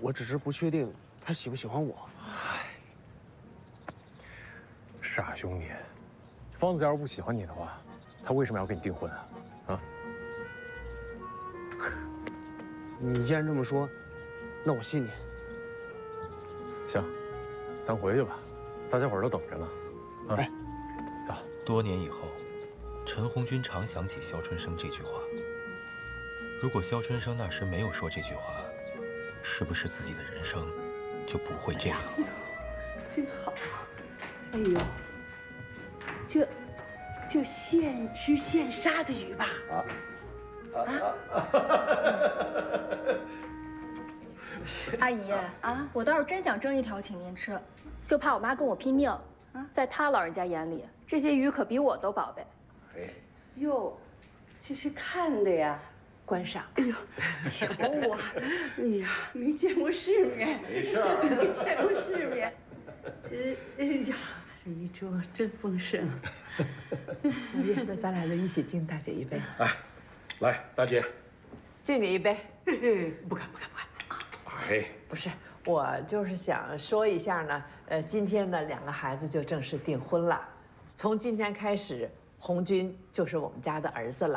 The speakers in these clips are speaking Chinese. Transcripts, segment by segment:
我只是不确定他喜不喜欢我。 嗨，傻兄弟，方子要是不喜欢你的话，他为什么要跟你订婚啊？啊？ 你既然这么说，那我信你。 行，咱回去吧，大家伙儿都等着呢。啊， 哎， 走。 多年以后，陈红军常想起肖春生这句话。如果肖春生那时没有说这句话，是不是自己的人生就不会这样了？ 真好。哎呦，这现吃现杀的鱼吧？ 阿姨啊，我倒是真想蒸一条请您吃，就怕我妈跟我拼命。在她老人家眼里，这些鱼可比我都宝贝。 哎，哟，这是看的呀， 观赏。 哎呦，瞧我，哎呀，没见过世面， 没事儿， 没见过世面。哎呀，这一桌真丰盛。 老爷，那咱俩就一起敬大姐一杯。 哎，来，大姐， 敬你一杯。 不敢。 哎， 不是，我就是想说一下呢，今天呢，2个孩子就正式订婚了，从今天开始，红军就是我们家的儿子了。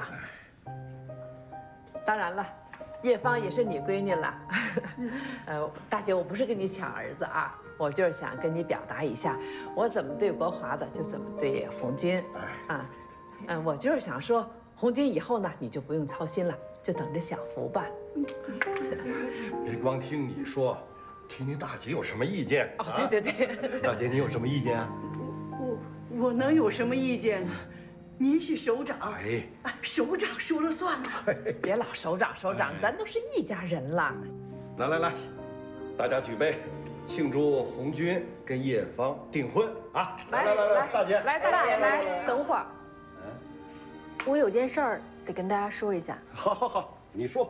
当然了，叶芳也是你闺女了。大姐，我不是跟你抢儿子啊，我就是想跟你表达一下，我怎么对国华的，就怎么对红军。啊，我就是想说，红军以后呢，你就不用操心了，就等着享福吧。 别光听你说，听听大姐有什么意见。 哦，对。 大姐，你有什么意见啊？ 我能有什么意见呢？您是首长， 哎， 首长说了算呢。 别老首长，咱都是一家人了。 来，大家举杯，庆祝红军跟叶芳订婚啊！来，大姐， 来，大姐来。 等会儿，我有件事儿得跟大家说一下。 好，你说。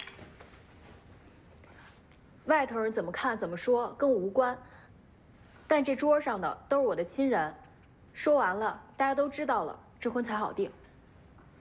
外头人怎么看怎么说跟我无关，但这桌上的都是我的亲人，说完了大家都知道了，这婚才好定。